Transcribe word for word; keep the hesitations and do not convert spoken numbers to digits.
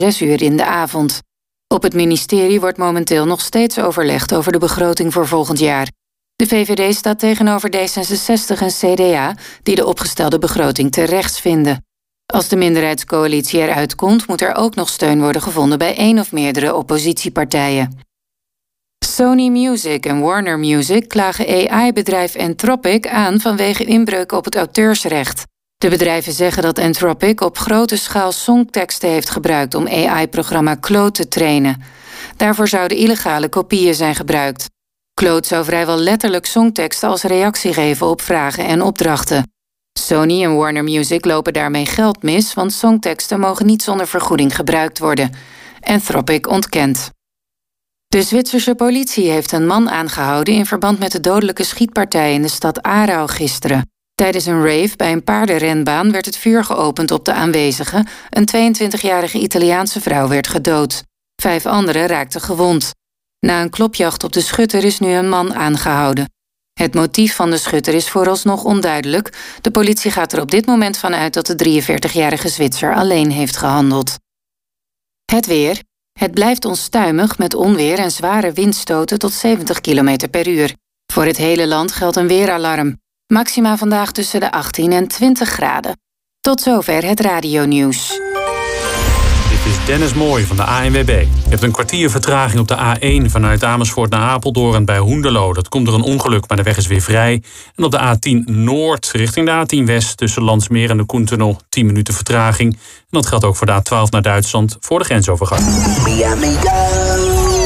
zes uur in de avond. Op het ministerie wordt momenteel nog steeds overlegd over de begroting voor volgend jaar. De V V D staat tegenover D zesenzestig en C D A, die de opgestelde begroting te rechts vinden. Als de minderheidscoalitie eruit komt, moet er ook nog steun worden gevonden bij één of meerdere oppositiepartijen. Sony Music en Warner Music klagen A I-bedrijf Anthropic aan vanwege inbreuk op het auteursrecht. De bedrijven zeggen dat Anthropic op grote schaal songteksten heeft gebruikt om A I-programma Claude te trainen. Daarvoor zouden illegale kopieën zijn gebruikt. Claude zou vrijwel letterlijk songteksten als reactie geven op vragen en opdrachten. Sony en Warner Music lopen daarmee geld mis, want songteksten mogen niet zonder vergoeding gebruikt worden. Anthropic ontkent. De Zwitserse politie heeft een man aangehouden in verband met de dodelijke schietpartij in de stad Aarau gisteren. Tijdens een rave bij een paardenrenbaan werd het vuur geopend op de aanwezigen. Een tweeëntwintigjarige Italiaanse vrouw werd gedood. Vijf anderen raakten gewond. Na een klopjacht op de schutter is nu een man aangehouden. Het motief van de schutter is vooralsnog onduidelijk. De politie gaat er op dit moment van uit dat de drieënveertigjarige Zwitser alleen heeft gehandeld. Het weer. Het blijft onstuimig met onweer en zware windstoten tot zeventig kilometer per uur. Voor het hele land geldt een weeralarm. Maxima vandaag tussen de achttien en twintig graden. Tot zover het radionieuws. Dit is Dennis Mooij van de A N W B. Je hebt een kwartier vertraging op de A één vanuit Amersfoort naar Apeldoorn bij Hoenderloo. Dat komt door een ongeluk, maar de weg is weer vrij. En op de A tien Noord richting de A tien West tussen Landsmeer en de Koentunnel tien minuten vertraging. En dat geldt ook voor de A twaalf naar Duitsland voor de grensovergang.